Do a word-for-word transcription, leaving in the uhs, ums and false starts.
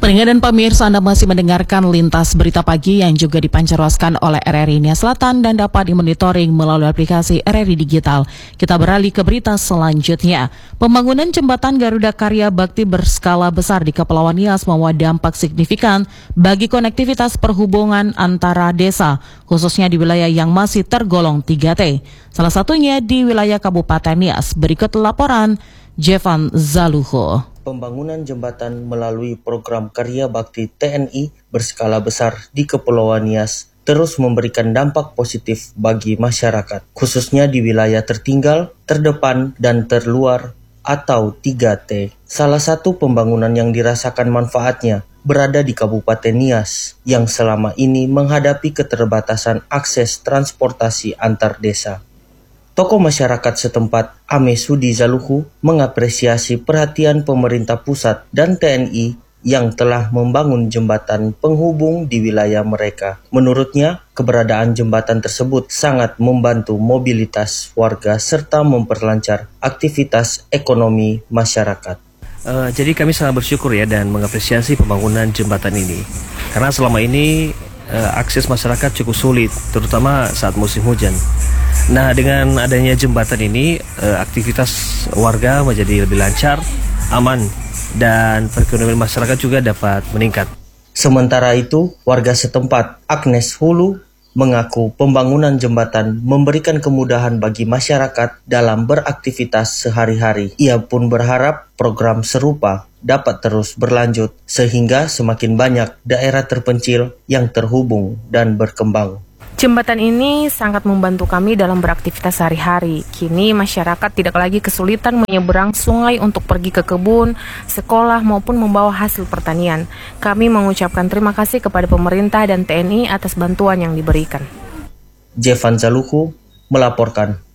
Pendengar dan pemirsa, Anda masih mendengarkan Lintas Berita Pagi yang juga dipancarkan oleh R R I Nia Selatan dan dapat dimonitoring melalui aplikasi R R I Digital. Kita beralih ke berita selanjutnya. Pembangunan jembatan Garuda Karya Bakti berskala besar di Kepulauan Nias membawa dampak signifikan bagi konektivitas perhubungan antara desa, khususnya di wilayah yang masih tergolong tiga T. Salah satunya di wilayah Kabupaten Nias. Berikut laporan Jevan Zaluho. Pembangunan jembatan melalui program Karya Bakti T N I berskala besar di Kepulauan Nias terus memberikan dampak positif bagi masyarakat, khususnya di wilayah tertinggal, terdepan, dan terluar atau tiga T. Salah satu pembangunan yang dirasakan manfaatnya berada di Kabupaten Nias yang selama ini menghadapi keterbatasan akses transportasi antar desa. Tokoh masyarakat setempat, Ame Sudi Zaluhu, mengapresiasi perhatian pemerintah pusat dan T N I yang telah membangun jembatan penghubung di wilayah mereka. Menurutnya, keberadaan jembatan tersebut sangat membantu mobilitas warga serta memperlancar aktivitas ekonomi masyarakat. Uh, jadi kami sangat bersyukur ya dan mengapresiasi pembangunan jembatan ini. Karena selama ini uh, akses masyarakat cukup sulit, terutama saat musim hujan. Nah, dengan adanya jembatan ini, uh, aktivitas warga menjadi lebih lancar, aman, dan perekonomian masyarakat juga dapat meningkat. Sementara itu, warga setempat, Agnes Hulu, mengaku pembangunan jembatan memberikan kemudahan bagi masyarakat dalam beraktivitas sehari-hari. Ia pun berharap program serupa dapat terus berlanjut sehingga semakin banyak daerah terpencil yang terhubung dan berkembang. Jembatan ini sangat membantu kami dalam beraktivitas sehari-hari. Kini masyarakat tidak lagi kesulitan menyeberang sungai untuk pergi ke kebun, sekolah maupun membawa hasil pertanian. Kami mengucapkan terima kasih kepada pemerintah dan T N I atas bantuan yang diberikan. Jevan Zaluhu melaporkan.